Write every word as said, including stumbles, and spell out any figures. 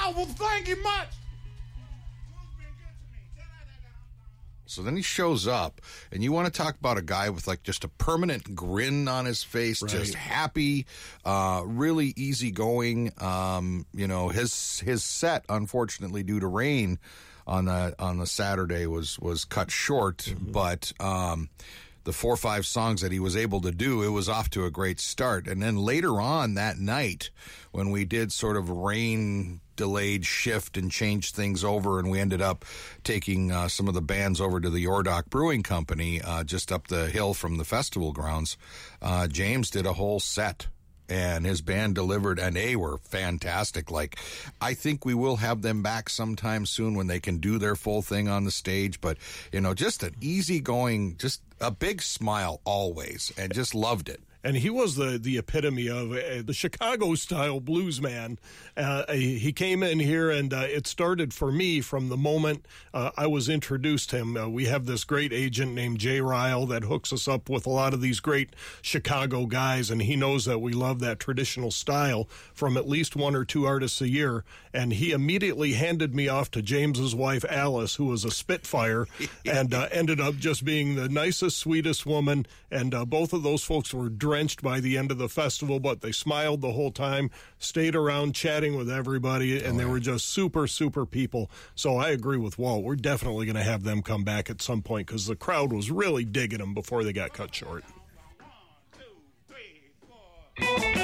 Oh, well, thank you much. So then he shows up, and you want to talk about a guy with like just a permanent grin on his face, Right. just happy, uh, really easygoing. Um, you know, his his set, unfortunately, due to rain on the on the Saturday, was was cut short. Mm-hmm. But um, the four or five songs that he was able to do, it was off to a great start. And then later on that night, when we did sort of rain delayed shift and changed things over, and we ended up taking uh, some of the bands over to the Yordock Brewing Company uh, just up the hill from the festival grounds. Uh, James did a whole set, and his band delivered, and they were fantastic. Like, I think we will have them back sometime soon when they can do their full thing on the stage. But, you know, just an easygoing, just a big smile always, and just loved it. And he was the, the epitome of uh, the Chicago-style blues man. Uh, he came in here, and uh, it started for me from the moment uh, I was introduced to him. Uh, we have this great agent named Jay Ryle that hooks us up with a lot of these great Chicago guys, and he knows that we love that traditional style from at least one or two artists a year. And he immediately handed me off to James's wife, Alice, who was a Spitfire, and uh, ended up just being the nicest, sweetest woman. And uh, both of those folks were drenched by the end of the festival, but they smiled the whole time, stayed around chatting with everybody, and oh, they yeah. were just super, super people. So I agree with Walt. We're definitely going to have them come back at some point because the crowd was really digging them before they got cut short. One, two, three, four.